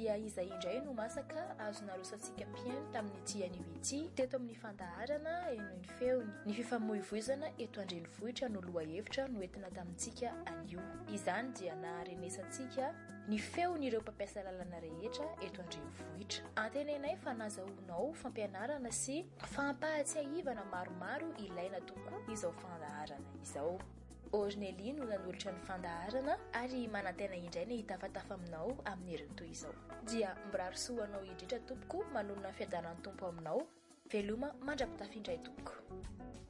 dia izay indray no masaka azonarosantsika mpiaino tamin'ity anio ity teto amin'ny fandaharana eno ny feony ny fifamoivoizana eto andrenivohitra no lohahevitra no entina tamintsika anio. Izany dia naharenesantsika ny feon'ireo mpampiasa lalana rehetra eto andrenivohitra. Antenenay fa nazahoanao fampianarana sy fampahatsiahivana maromaro ilaina tokoa izao fandaharana izao. Orneli no nanolotra ny fandaharana ary manantena indray ny hitafatafa aminao amin'ny heriny toy izao. Dia mbirarosoanao indrindra tompoko manolana ny fiadanan'ny tompo aminao. Veloma mandrapitafindray tompoko.